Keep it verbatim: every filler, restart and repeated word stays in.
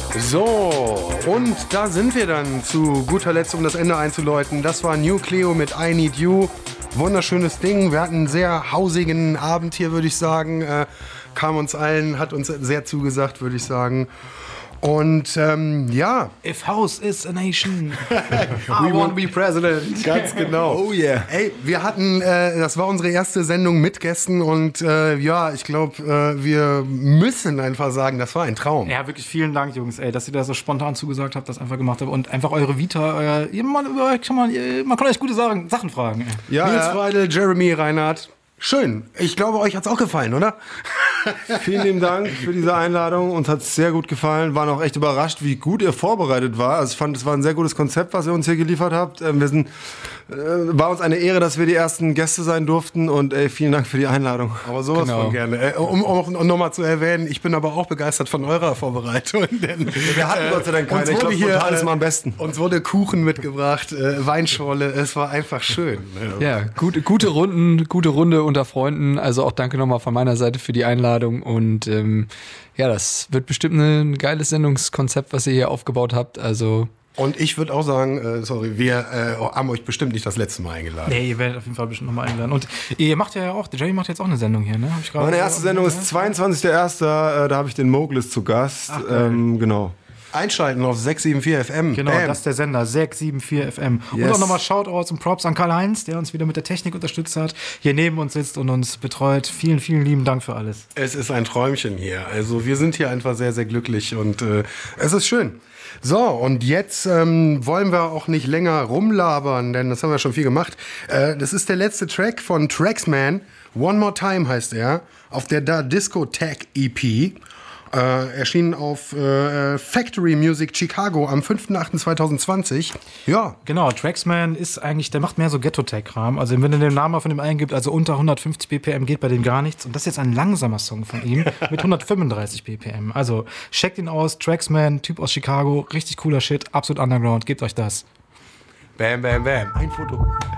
So, und da sind wir dann zu guter Letzt, um das Ende einzuläuten. Das war New Cleo mit I Need You. Wunderschönes Ding. Wir hatten einen sehr hausigen Abend hier, würde ich sagen. Äh, kam uns allen, hat uns sehr zugesagt, würde ich sagen. Und ähm, ja. If house is a nation, we won't be president. Ganz genau. Oh yeah. Ey, wir hatten, äh, das war unsere erste Sendung mit Gästen und äh, ja, ich glaube, äh, wir müssen einfach sagen, das war ein Traum. Ja, wirklich vielen Dank, Jungs, ey, dass ihr da so spontan zugesagt habt, das einfach gemacht habt und einfach eure Vita, euer, ihr, man, über euch kann man, ihr, man kann euch gute Sachen, Sachen fragen. Ey. Ja, Nils Freidel, Jeremy Reinhardt. Schön. Ich glaube, euch hat's auch gefallen, oder? Vielen lieben Dank für diese Einladung. Uns hat's sehr gut gefallen. Waren auch echt überrascht, wie gut ihr vorbereitet war. Also ich fand, es war ein sehr gutes Konzept, was ihr uns hier geliefert habt. Wir sind, äh, war uns eine Ehre, dass wir die ersten Gäste sein durften. Und ey, vielen Dank für die Einladung. Aber sowas Genau. von gerne. Äh, um um, um nochmal zu erwähnen, ich bin aber auch begeistert von eurer Vorbereitung. Denn, Wir hatten Gott sei Dank keine. uns Ich wurde glaube, hier spontan ist mal am äh, besten. Uns wurde Kuchen mitgebracht, äh, Weinschorle. Es war einfach schön. Ja, gute, gute Runden, gute Runde unter Freunden. Also auch danke nochmal von meiner Seite für die Einladung. Und ähm, ja, das wird bestimmt ein geiles Sendungskonzept, was ihr hier aufgebaut habt. Also Und ich würde auch sagen, äh, sorry, wir äh, haben euch bestimmt nicht das letzte Mal eingeladen. Nee, ihr werdet auf jeden Fall bestimmt nochmal eingeladen. Und ihr macht ja auch, der Jerry macht jetzt auch eine Sendung hier, ne? Hab ich gerade Meine erste Sendung ist zweiundzwanzigster erster Da habe ich den Moglis zu Gast. Ach, ähm, genau. Einschalten auf sechs sieben vier F M. Genau, Bam. das ist der Sender, sechs sieben vier F M. Yes. Und auch nochmal Shoutouts und Props an Karl-Heinz, der uns wieder mit der Technik unterstützt hat, hier neben uns sitzt und uns betreut. Vielen, vielen lieben Dank für alles. Es ist ein Träumchen hier. Also wir sind hier einfach sehr, sehr glücklich und äh, es ist schön. So, und jetzt ähm, wollen wir auch nicht länger rumlabern, denn das haben wir schon viel gemacht. Äh, das ist der letzte Track von Traxman. One More Time heißt er. Auf der Da Discotheque E P. Äh, erschienen auf äh, Factory Music Chicago am fünfter achter zweitausendzwanzig. Ja. Genau, Traxman ist eigentlich, der macht mehr so Ghetto-Tech-Kram. Also wenn ihr den Namen mal von dem eingibt, also unter hundertfünfzig B P M geht bei dem gar nichts. Und das ist jetzt ein langsamer Song von ihm mit hundertfünfunddreißig B P M. Also checkt ihn aus, Traxman, Typ aus Chicago, richtig cooler Shit, absolut underground, gebt euch das. Bam, bam, bam. Ein Foto.